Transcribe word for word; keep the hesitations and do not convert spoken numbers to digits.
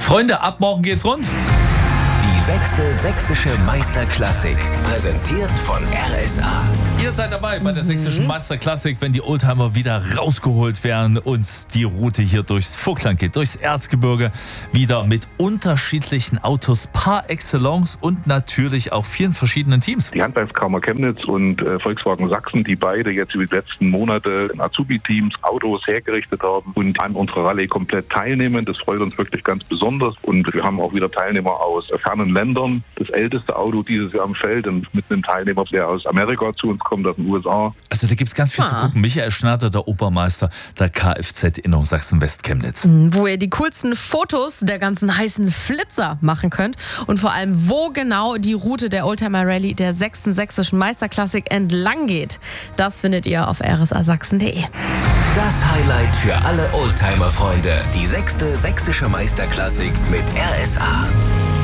Freunde, ab morgen geht's rund. Die sechste sächsische Meisterklassik, präsentiert von R S A. Ihr seid dabei bei der sächsischen Meisterklassik, wenn die Oldtimer wieder rausgeholt werden und die Route hier durchs Vogtland geht, durchs Erzgebirge, wieder mit unterschiedlichen Autos par excellence und natürlich auch vielen verschiedenen Teams. Die Handwerkskammer Chemnitz und äh, Volkswagen Sachsen, die beide jetzt über die letzten Monate in Azubi-Teams Autos hergerichtet haben und an unserer Rallye komplett teilnehmen. Das freut uns wirklich ganz besonders und wir haben auch wieder Teilnehmer aus fernen Ländern. Das älteste Auto dieses Jahr am Feld und mit einem Teilnehmer, der aus Amerika zu uns kommt, aus den U S A. Also da gibt es ganz viel ah. zu gucken. Michael Schnatter, der Obermeister der Kfz-Innung Sachsen-West-Chemnitz. Wo ihr die coolsten Fotos der ganzen heißen Flitzer machen könnt und vor allem, wo genau die Route der Oldtimer Rallye der sechsten sächsischen Meisterklassik entlang geht. Das findet ihr auf r s a sachsen punkt d e. Das Highlight für alle Oldtimer-Freunde. Die sechste sächsische Meisterklassik mit R S A.